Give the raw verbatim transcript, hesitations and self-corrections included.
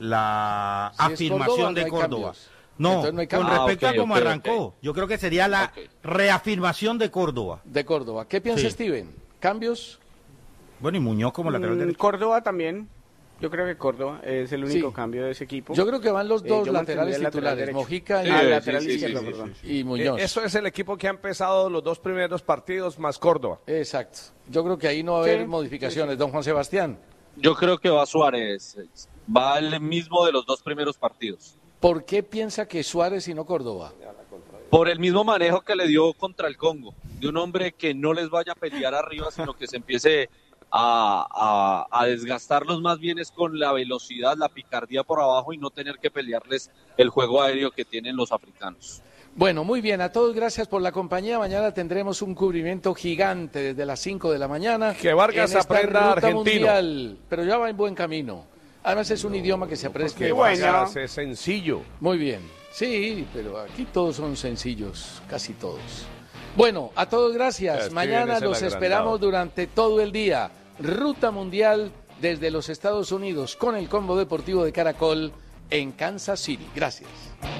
la si afirmación Córdoba, de no Córdoba. Cambios. No, no con ah, respecto okay, a cómo okay, arrancó, okay. yo creo que sería la Okay. reafirmación de Córdoba. De Córdoba. ¿Qué piensa Sí. Steven? ¿Cambios? Bueno, y Muñoz como lateral Mm, derecho. Córdoba también. Yo creo que Córdoba es el único Sí. cambio de ese equipo. Yo creo que van los Eh, dos yo laterales mantendría el lateral titulares, derecho. Mojica y, Ah, Sí, lateral sí, sí, izquierdo, sí, sí, perdón. sí. y Muñoz. Eh, Eso es el equipo que ha empezado los dos primeros partidos más Córdoba. Exacto. Yo creo que ahí no va a haber Sí, modificaciones, don Juan Sebastián. Yo creo que va Suárez, va el mismo de los dos primeros partidos. ¿Por qué piensa que Suárez y no Córdoba? Por el mismo manejo que le dio contra el Congo, de un hombre que no les vaya a pelear arriba, sino que se empiece a, a, a desgastarlos más bien es con la velocidad, la picardía por abajo y no tener que pelearles el juego aéreo que tienen los africanos. Bueno, muy bien, a todos gracias por la compañía. Mañana tendremos un cubrimiento gigante desde las cinco de la mañana. Que Vargas en esta aprenda ruta argentino. mundial, pero ya va en buen camino. Además es un idioma que se aprecia. Que bueno. Vargas es sencillo. Muy bien, sí, pero aquí todos son sencillos, casi todos. Bueno, a todos gracias. Steven Mañana es el los agrandado. esperamos durante todo el día. Ruta mundial desde los Estados Unidos con el Combo Deportivo de Caracol en Kansas City. Gracias.